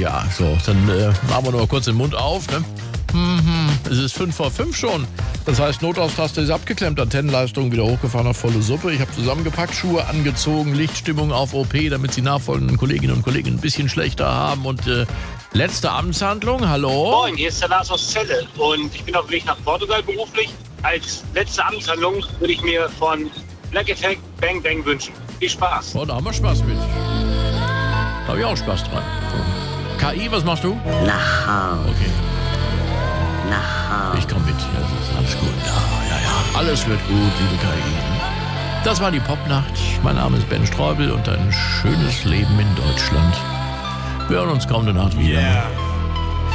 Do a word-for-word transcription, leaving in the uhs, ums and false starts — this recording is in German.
Ja, so, dann äh, machen wir noch mal kurz den Mund auf. Ne? Mhm. Es ist fünf vor fünf schon. Das heißt, Notauftaste ist abgeklemmt, Antennenleistung wieder hochgefahren auf volle Suppe. Ich habe zusammengepackt, Schuhe angezogen, Lichtstimmung auf O P, damit die nachfolgenden Kolleginnen und Kollegen ein bisschen schlechter haben. Und äh, letzte Amtshandlung, hallo? Moin, hier ist der Lars aus Celle und ich bin auf dem Weg nach Portugal beruflich. Als letzte Amtshandlung würde ich mir von Black Effect Bang Bang wünschen. Viel Spaß. Oh, da haben wir Spaß mit. Da habe ich auch Spaß dran. So. K I, was machst du? Nach Hause. Okay. Nach Hause. Ich komme mit. Ja, das ist alles gut. Ja, ja, ja. Alles wird gut, liebe K I. Das war die Popnacht. Mein Name ist Ben Streubel und ein schönes Leben in Deutschland. Wir hören uns kommende Nacht wieder. Yeah.